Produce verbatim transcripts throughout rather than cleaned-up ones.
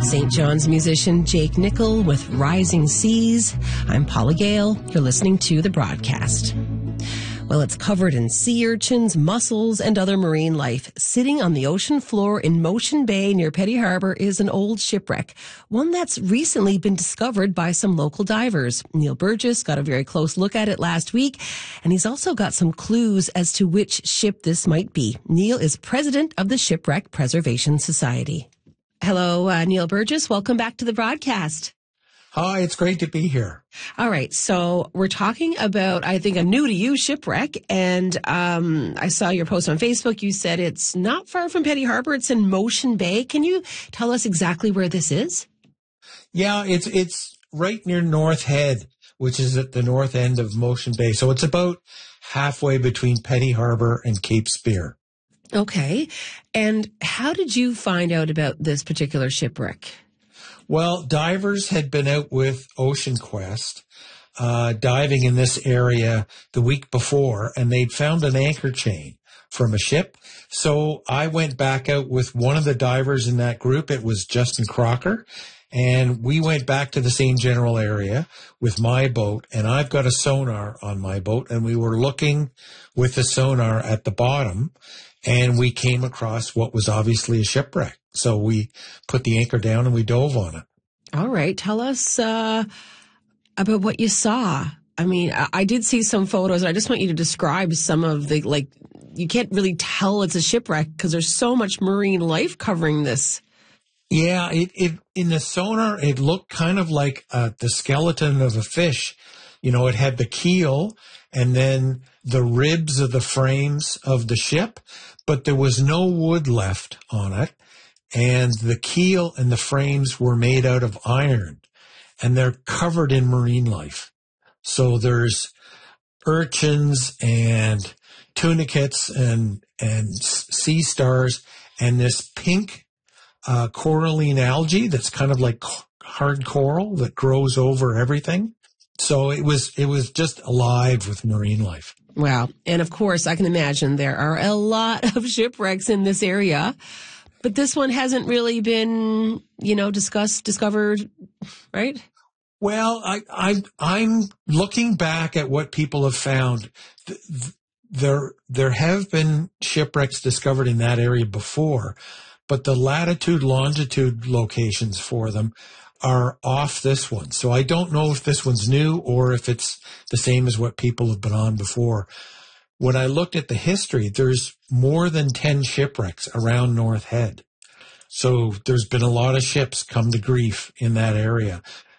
Saint John's musician Jake Nickel with Rising Seas. I'm Paula Gale. You're listening to the broadcast. Well, it's covered in sea urchins, mussels, and other marine life. Sitting on the ocean floor in Motion Bay near Petty Harbour is an old shipwreck, one that's recently been discovered by some local divers. Neil Burgess got a very close look at it last week, and he's also got some clues as to which ship this might be. Neil is president of the Shipwreck Preservation Society. Hello, uh, Neil Burgess. Welcome back to the broadcast. Hi, it's great to be here. All right, so we're talking about, I think, a new-to-you shipwreck, and um, I saw your post on Facebook. You said it's not far from Petty Harbour. It's in Motion Bay. Can you tell us exactly where this is? Yeah, it's it's right near North Head, which is at the north end of Motion Bay. So it's about halfway between Petty Harbour and Cape Spear. Okay, and how did you find out about this particular shipwreck? Well, divers had been out with Ocean Quest, uh, diving in this area the week before, and they'd found an anchor chain from a ship. So I went back out with one of the divers in that group. It was Justin Crocker, and we went back to the same general area with my boat, and I've got a sonar on my boat, and we were looking with the sonar at the bottom, and we came across what was obviously a shipwreck. So we put the anchor down and we dove on it. All right. Tell us uh, about what you saw. I mean, I, I did see some photos, and I just want you to describe some of the, like, you can't really tell it's a shipwreck because there's so much marine life covering this. Yeah, it, it in the sonar, it looked kind of like uh, the skeleton of a fish. You know, it had the keel and then the ribs of the frames of the ship, but there was no wood left on it. And the keel and the frames were made out of iron, and they're covered in marine life. So there's urchins and tunicates and, and sea stars and this pink uh, coralline algae that's kind of like hard coral that grows over everything. So it was, it was just alive with marine life. Wow. And of course, I can imagine there are a lot of shipwrecks in this area. But this one hasn't really been, you know, discussed, discovered, right? Well, I, I, I'm looking back at what people have found. There, there have been shipwrecks discovered in that area before, but the latitude, longitude locations for them are off this one. So I don't know if this one's new or if it's the same as what people have been on before. When I looked at the history, there's more than ten shipwrecks around North Head. So there's been a lot of ships come to grief in that area,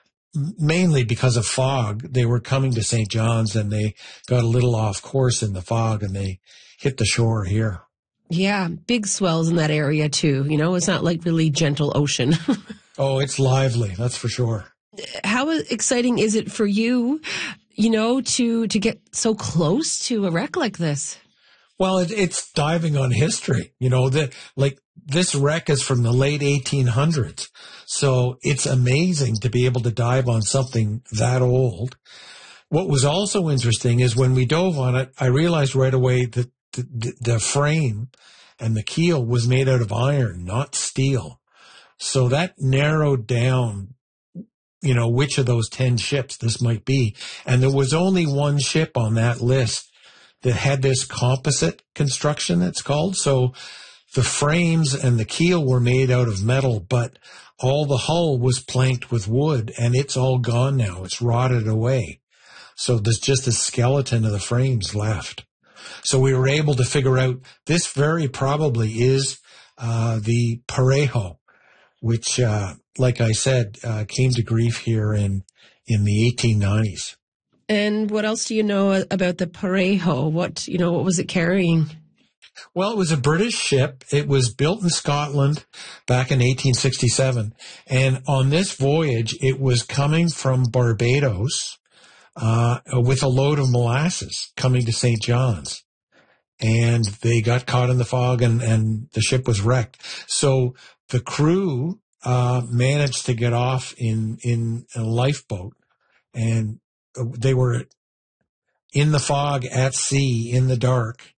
mainly because of fog. They were coming to Saint John's and they got a little off course in the fog and they hit the shore here. Yeah, big swells in that area too. You know, it's not like really gentle ocean. Oh, it's lively, that's for sure. How exciting is it for you, you know, to, to get so close to a wreck like this? Well, it, it's diving on history. You know, that like this wreck is from the late eighteen hundreds. So it's amazing to be able to dive on something that old. What was also interesting is when we dove on it, I realized right away that the, the frame and the keel was made out of iron, not steel. So that narrowed down, you know, which of those ten ships this might be. And there was only one ship on that list that had this composite construction, it's called. So the frames and the keel were made out of metal, but all the hull was planked with wood, and it's all gone now. It's rotted away. So there's just a skeleton of the frames left. So we were able to figure out this very probably is uh, the Parejo, which, uh, like I said, uh, came to grief here in, in the eighteen nineties. And what else do you know about the Parejo? What, you know, what was it carrying? Well, it was a British ship. It was built in Scotland back in eighteen sixty-seven. And on this voyage, it was coming from Barbados uh, with a load of molasses coming to Saint John's. And they got caught in the fog and, and the ship was wrecked. So the crew uh, managed to get off in, in a lifeboat, and they were in the fog at sea in the dark.